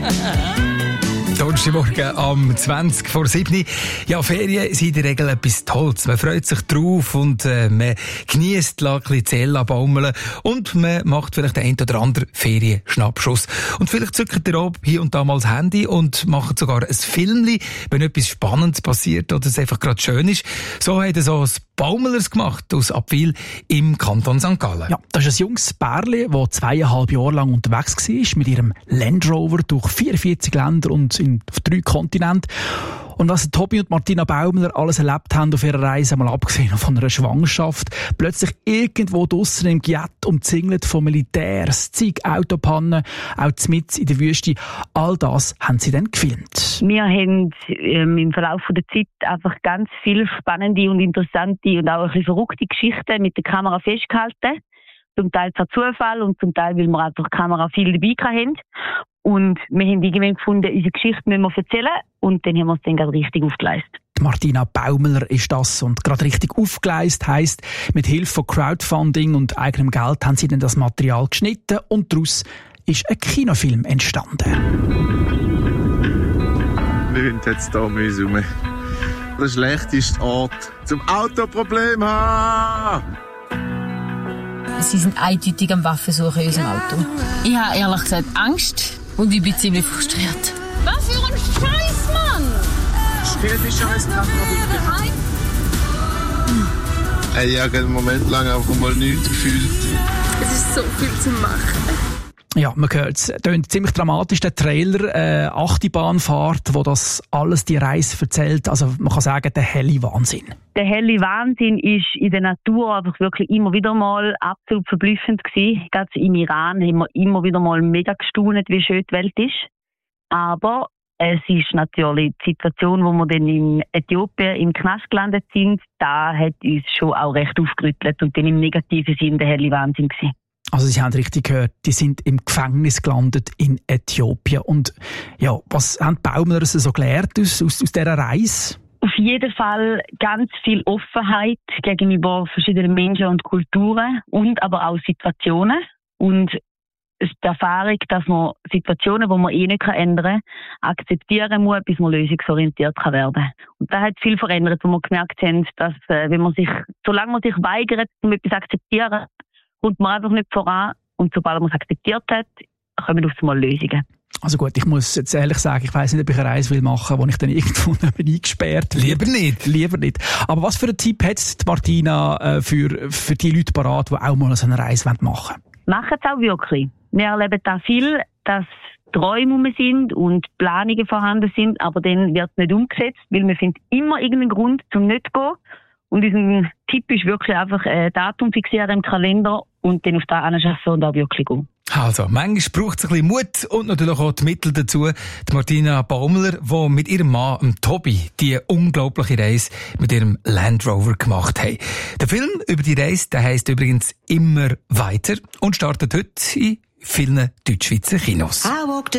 Donnerstagmorgen am 20 vor 7. Ja, Ferien sind in der Regel etwas Tolles. Man freut sich drauf und man geniesst ein bisschen Zelle baumeln und man macht vielleicht den ein oder anderen Ferienschnappschuss. Und vielleicht zückt ihr auch hier und da mal das Handy und macht sogar ein Filmchen, wenn etwas Spannendes passiert oder es einfach gerade schön ist. So hat es auch ein Baumelers gemacht aus Abwil im Kanton St. Gallen. Ja, das ist ein junges Pärchen, das 2,5 Jahre lang unterwegs war mit ihrem Land Rover durch 44 Länder und auf 3 Kontinenten. Und was Tobi und Martina Baumler alles erlebt haben auf ihrer Reise, mal abgesehen von einer Schwangerschaft, plötzlich irgendwo draussen im Giet umzingelt von Militärs, zig Autopannen, auch mitten in der Wüste. All das haben sie dann gefilmt. Wir haben im Verlauf der Zeit einfach ganz viele spannende und interessante und auch ein bisschen verrückte Geschichten mit der Kamera festgehalten. Zum Teil per Zufall und zum Teil, weil wir einfach die Kamera viel dabei hatten. Und wir haben irgendwann gefunden, unsere Geschichte müssen wir erzählen. Und dann haben wir es dann gerade richtig aufgeleistet. Martina Baumler ist das. Und gerade richtig aufgeleistet heisst, mit Hilfe von Crowdfunding und eigenem Geld haben sie dann das Material geschnitten und daraus ist ein Kinofilm entstanden. Nicht jetzt hier müssen. Der schlechteste Ort zum Autoproblem haben. Sie sind eindeutig am Waffensuchen in unserem Auto. Ich habe ehrlich gesagt Angst und ich bin ziemlich frustriert. Was für ein Scheiß, Mann! Spiel die Scheißkarte noch bitte. Ich habe einen Moment lang einfach mal nichts gefühlt. Es ist so viel zu machen. Ja, man hört es. Tönt ziemlich dramatisch, der Trailer, Achterbahnfahrt, wo das alles die Reise erzählt. Also man kann sagen, der helle Wahnsinn. Der helle Wahnsinn ist in der Natur einfach wirklich immer wieder mal absolut verblüffend gewesen. Gerade im Iran haben wir immer wieder mal mega gestaunt, wie schön die Welt ist. Aber es ist natürlich die Situation, wo wir dann in Äthiopien im Knast gelandet sind, da hat uns schon auch recht aufgerüttelt und dann im negativen Sinn der helle Wahnsinn gewesen. Also Sie haben richtig gehört, die sind im Gefängnis gelandet in Äthiopien. Und ja, was haben die Baumler so gelernt aus dieser Reise? Auf jeden Fall ganz viel Offenheit gegenüber verschiedenen Menschen und Kulturen und aber auch Situationen. Und die Erfahrung, dass man Situationen, die man nicht ändern kann, akzeptieren muss, bis man lösungsorientiert werden kann. Und das hat viel verändert, wo wir gemerkt haben, dass solange man sich weigert, um etwas zu akzeptieren, kommt man einfach nicht voran. Und sobald man es akzeptiert hat, kommen auf einmal Lösungen. Also gut, ich muss jetzt ehrlich sagen, ich weiss nicht, ob ich eine Reise machen will, wo ich dann irgendwo eingesperrt werde. Lieber nicht. Aber was für einen Tipp hat Martina für die Leute parat, die auch mal so eine Reise machen wollen? Machen es auch wirklich. Wir erleben da viel, dass Träume sind und Planungen vorhanden sind, aber dann wird es nicht umgesetzt, weil man findet immer irgendeinen Grund, zum nicht zu gehen. Und unser Tipp ist wirklich einfach ein Datum fixieren im Kalender und dann auf das anschaffen und auch wirklich gehen. Also, manchmal braucht es ein bisschen Mut und natürlich auch die Mittel dazu. Die Martina Baumler, die mit ihrem Mann, Tobi, die unglaubliche Reise mit ihrem Land Rover gemacht haben. Der Film über die Reise, der heisst übrigens «Immer weiter» und startet heute in vielen Deutschschweizer Kinos.